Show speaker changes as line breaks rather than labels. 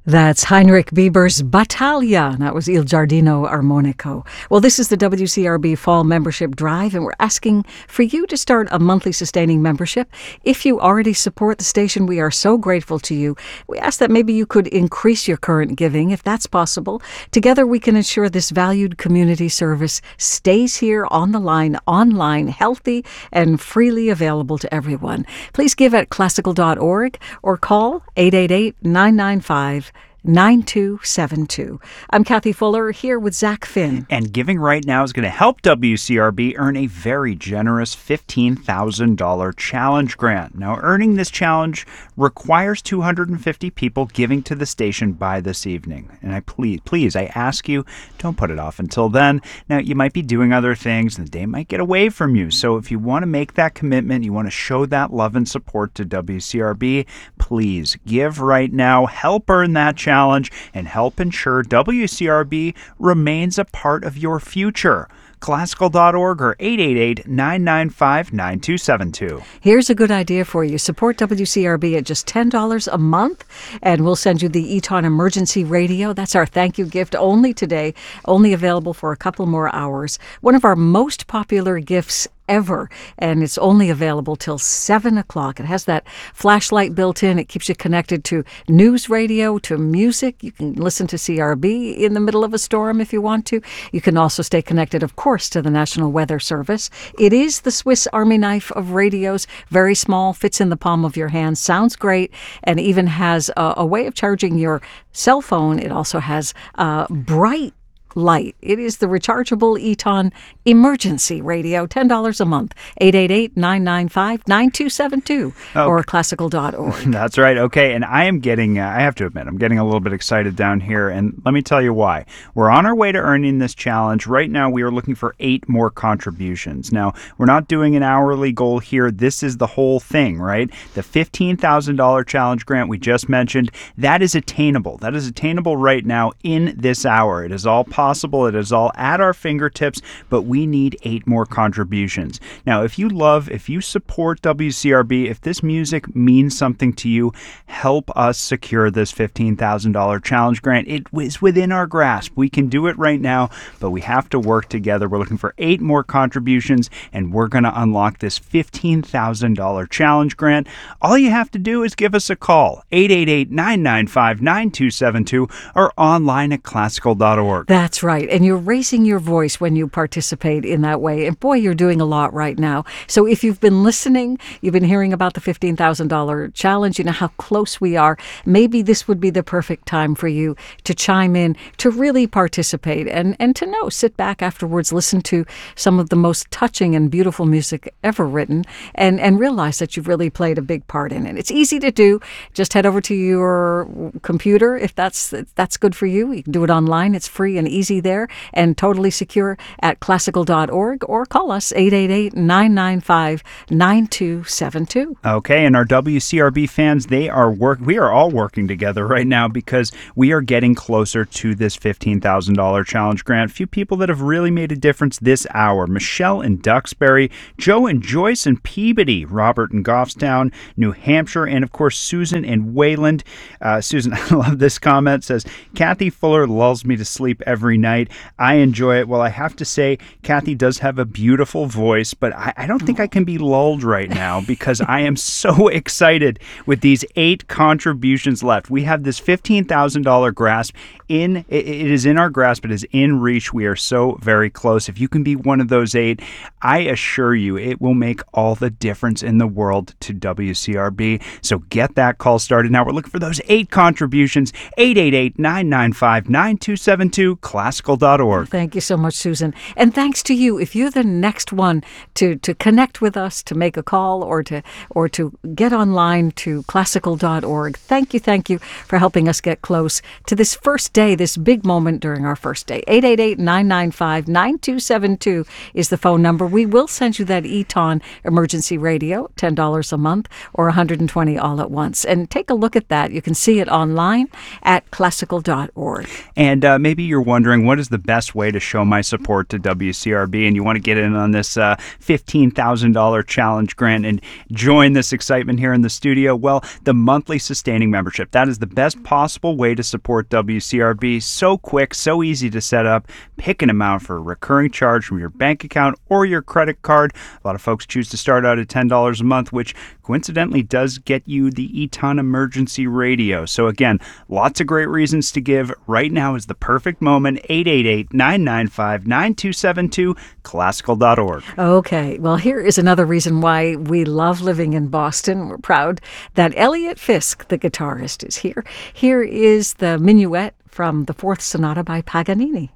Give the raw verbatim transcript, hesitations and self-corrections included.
That's Heinrich Bieber's Battaglia. That was Il Giardino Armonico. Well, this is the W C R B Fall Membership Drive, and we're asking for you to start a monthly sustaining membership. If you already support the station, we are so grateful to you. We ask that maybe you could increase your current giving, if that's possible. Together, we can ensure this valued community service stays here on the line, online, healthy, and freely available to everyone. Please give at classical dot org or call eight eight eight, nine nine five, nine two seven two. I'm Kathy Fuller here with Zach Finn.
And giving right now is going to help W C R B earn a very generous fifteen thousand dollars challenge grant. Now, earning this challenge requires two hundred fifty people giving to the station by this evening. And I please, please, I ask you, don't put it off until then. Now, you might be doing other things and the day might get away from you. So if you want to make that commitment, you want to show that love and support to W C R B, please give right now. Help earn that challenge. Challenge and help ensure W C R B remains a part of your future. classical dot org or eight eight eight, nine nine five, nine two seven two.
Here's a good idea for you. Support W C R B at just ten dollars a month, and we'll send you the Eton Emergency Radio. That's our thank you gift only today, only available for a couple more hours. One of our most popular gifts ever, and it's only available till seven o'clock. It has that flashlight built in. It keeps you connected to news radio, to music. You can listen to C R B in the middle of a storm if you want to. You can also stay connected, of course, to the National Weather Service. It is the Swiss Army knife of radios. Very small, fits in the palm of your hand, sounds great, and even has a, a way of charging your cell phone. It also has uh, bright light. It is the rechargeable Eton Emergency Radio, ten dollars a month, eight eight eight, nine nine five, nine two seven two, oh. or classical dot org.
That's right. Okay, and I am getting, uh, I have to admit, I'm getting a little bit excited down here, and let me tell you why. We're on our way to earning this challenge. Right now, we are looking for eight more contributions. Now, we're not doing an hourly goal here. This is the whole thing, right? The fifteen thousand dollars challenge grant we just mentioned, that is attainable. That is attainable right now in this hour. It is all possible. Possible. It is all at our fingertips, but we need eight more contributions. Now, if you love, if you support W C R B, if this music means something to you, help us secure this fifteen thousand dollars challenge grant. It is within our grasp. We can do it right now, but we have to work together. We're looking for eight more contributions, and we're going to unlock this fifteen thousand dollars challenge grant. All you have to do is give us a call, eight eight eight, nine nine five, nine two seven two, or online at classical dot org.
That's right. And you're raising your voice when you participate in that way. And boy, you're doing a lot right now. So if you've been listening, you've been hearing about the fifteen thousand dollars challenge, you know how close we are. Maybe this would be the perfect time for you to chime in, to really participate, and, and to know, sit back afterwards, listen to some of the most touching and beautiful music ever written, and, and realize that you've really played a big part in it. It's easy to do. Just head over to your computer if that's, if that's good for you. You can do it online. It's free and easy there and totally secure at classical dot org, or call us eight eight eight, nine nine five, nine two seven two.
Okay, and our W C R B fans, they are work we are all working together right now because we are getting closer to this fifteen thousand dollars challenge grant. A few people that have really made a difference this hour: Michelle in Duxbury, Joe and Joyce in Peabody, Robert in Goffstown, New Hampshire, and of course Susan in Wayland. Uh, Susan, I love this comment, says, Kathy Fuller lulls me to sleep every night. I enjoy it. Well, I have to say, Kathy does have a beautiful voice, but I, I don't think I can be lulled right now because I am so excited with these eight contributions left. We have this fifteen thousand dollars grasp in, it, it is in our grasp. It is in reach. We are so very close. If you can be one of those eight, I assure you it will make all the difference in the world to W C R B. So get that call started now. We're looking for those eight contributions. eight eight eight, nine nine five, nine two seven two, classical dot org.
Thank you so much, Susan. And thanks to you. If you're the next one to, to connect with us, to make a call, or to or to get online to classical dot org, thank you, thank you for helping us get close to this first day, this big moment during our first day. eight eight eight, nine nine five, nine two seven two is the phone number. We will send you that Eton Emergency Radio, ten dollars a month, or one hundred twenty dollars all at once. And take a look at that. You can see it online at classical dot org.
And uh, maybe you're wondering wondering what is the best way to show my support to W C R B and you want to get in on this uh, fifteen thousand dollars challenge grant and join this excitement here in the studio, well, the monthly sustaining membership, that is the best possible way to support W C R B. So quick, so easy to set up. Pick an amount for a recurring charge from your bank account or your credit card. A lot of folks choose to start out at ten dollars a month, which coincidentally does get you the Eton Emergency Radio. So again, lots of great reasons to give. Right now is the perfect moment. eight eight eight, nine nine five, nine two seven two, classical dot org.
Okay, well, here is another reason why we love living in Boston. We're proud that Elliot Fisk, the guitarist, is here. Here is the Minuet from the Fourth Sonata by Paganini.